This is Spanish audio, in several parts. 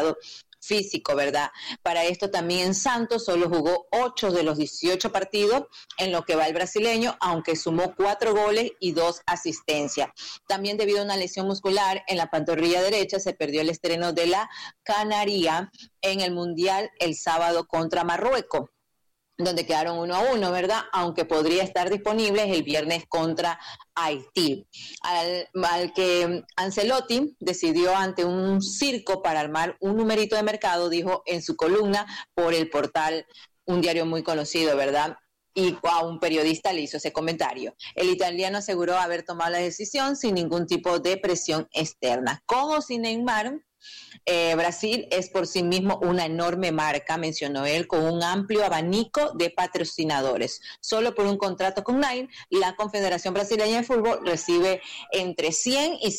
estado físico, ¿verdad? Para esto también Santos solo jugó 8 de los 18 partidos en lo que va el brasileño, aunque sumó 4 goles y 2 asistencias. También debido a una lesión muscular en la pantorrilla derecha se perdió el estreno de la Canaria en el Mundial el sábado contra Marruecos, donde quedaron 1-1, ¿verdad? Aunque podría estar disponible el viernes contra Haití. Al que Ancelotti decidió ante un circo para armar un numerito de mercado, dijo en su columna por el portal, un diario muy conocido, ¿verdad? Y a un periodista le hizo ese comentario. El italiano aseguró haber tomado la decisión sin ningún tipo de presión externa. Con o sin Neymar, Brasil es por sí mismo una enorme marca, mencionó él, con un amplio abanico de patrocinadores. Solo por un contrato con Nike, la Confederación Brasileña de Fútbol recibe entre 100 y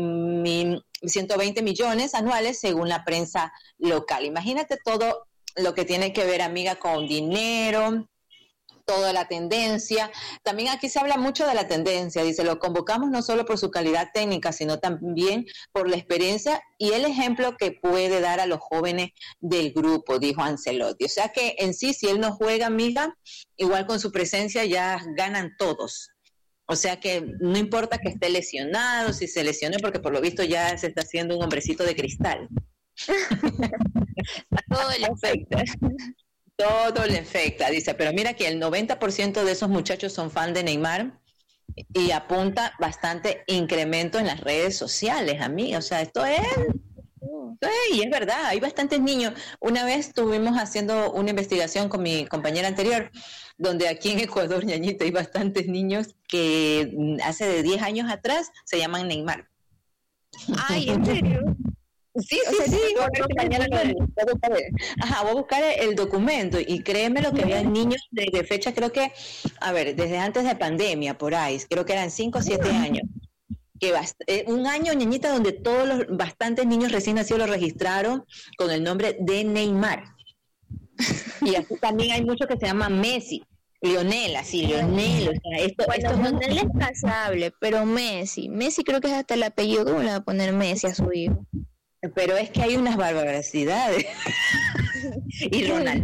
120 millones anuales según la prensa local. Imagínate todo lo que tiene que ver, amiga, con dinero, toda la tendencia. También aquí se habla mucho de la tendencia, dice, lo convocamos no solo por su calidad técnica, sino también por la experiencia y el ejemplo que puede dar a los jóvenes del grupo, dijo Ancelotti. O sea que en sí, si él no juega, amiga, igual con su presencia ya ganan todos. O sea que no importa que esté lesionado, si se lesione, porque por lo visto ya se está haciendo un hombrecito de cristal. Todo le afecta. Todo le afecta, dice, pero mira que el 90% de esos muchachos son fan de Neymar y apunta bastante incremento en las redes sociales, amiga. O sea, esto es, y es verdad, hay bastantes niños. Una vez estuvimos haciendo una investigación con mi compañera anterior, donde aquí en Ecuador, ñañita, hay bastantes niños que hace de 10 años atrás se llaman Neymar. Ay, ¿en serio? Sí. Voy a buscar el documento y créeme lo que había niños de fecha, creo que, a ver, desde antes de pandemia, por ahí, creo que eran 5 o 7 años. Que un año, ñañita, donde bastantes niños recién nacidos lo registraron con el nombre de Neymar. Y así también hay muchos que se llaman Messi. Lionel, o sea, Lionel es pasable, pero Messi creo que es hasta el apellido, ¿cómo le va a poner Messi a su hijo? Pero es que hay unas barbaridades. Y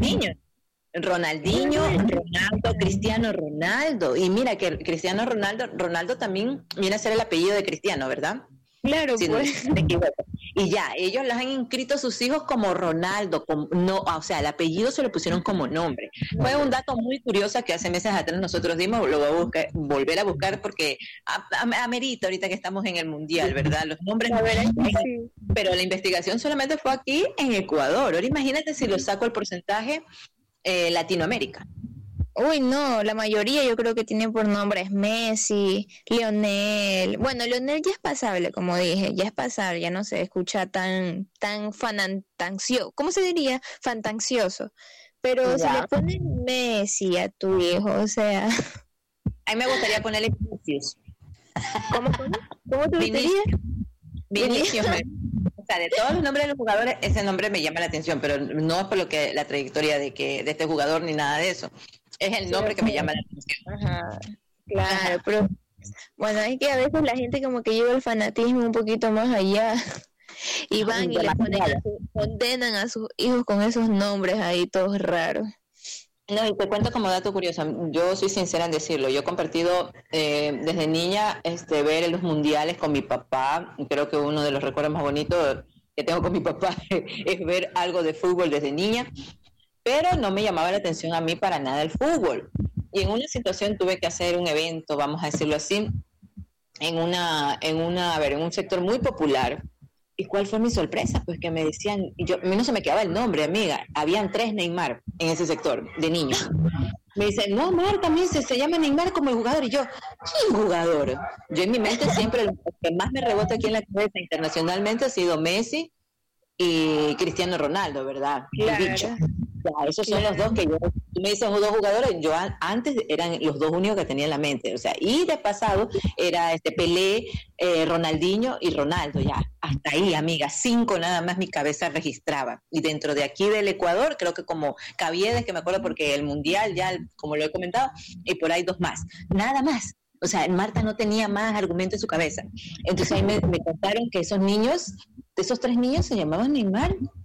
Ronaldinho, Ronaldo, Cristiano Ronaldo. Y mira que Cristiano Ronaldo también viene a ser el apellido de Cristiano, ¿verdad? Claro, si pues. No me equivoco. Y ya, ellos les han inscrito a sus hijos como Ronaldo, o sea, el apellido se lo pusieron como nombre. Fue un dato muy curioso que hace meses atrás nosotros dimos, lo voy a volver a buscar porque amerita ahorita que estamos en el Mundial, ¿verdad? Los nombres sí. Pero la investigación solamente fue aquí en Ecuador. Ahora imagínate si lo saco el porcentaje Latinoamérica. Uy, no, la mayoría yo creo que tiene por nombres Messi, Lionel. Bueno, Lionel ya es pasable, como dije, ya es pasable, ya no se escucha tan fantancioso, ¿cómo se diría? Fantancioso. Pero ya. Si le pones Messi a tu hijo, o sea... A mí me gustaría ponerle Vinicius. ¿Cómo te gustaría? Vinicius. O sea, de todos los nombres de los jugadores, ese nombre me llama la atención, pero no es por lo que la trayectoria de este jugador ni nada de eso. Es el nombre que me llama la atención. Ajá, claro, pero bueno, es que a veces la gente como que lleva el fanatismo un poquito más allá y van y le condenan a sus hijos con esos nombres ahí todos raros. No, y te cuento como dato curioso, yo soy sincera en decirlo, yo he compartido desde niña ver los mundiales con mi papá, creo que uno de los recuerdos más bonitos que tengo con mi papá es ver algo de fútbol desde niña, pero no me llamaba la atención a mí para nada el fútbol. Y en una situación tuve que hacer un evento, vamos a decirlo así, en un sector muy popular. ¿Y cuál fue mi sorpresa? Pues que me decían, a mí no se me quedaba el nombre, amiga, habían 3 Neymar en ese sector de niños. Me dicen, no, Mar, también se llama Neymar como el jugador. Y yo, ¿qué jugador? Yo en mi mente siempre, lo que más me rebota aquí en la cabeza internacionalmente ha sido Messi y Cristiano Ronaldo, ¿verdad? Claro. Dicho. Ya, esos son los dos que yo, tú me dices 2 jugadores, yo antes eran los 2 únicos que tenía en la mente, o sea, y de pasado era Pelé, Ronaldinho y Ronaldo, ya, hasta ahí, amiga, 5 nada más mi cabeza registraba, y dentro de aquí del Ecuador, creo que como Caviedes, que me acuerdo porque el Mundial ya, como lo he comentado, y por ahí 2 más, nada más. O sea, Marta no tenía más argumento en su cabeza. Entonces ahí me contaron que esos 3 niños se llamaban Neymar.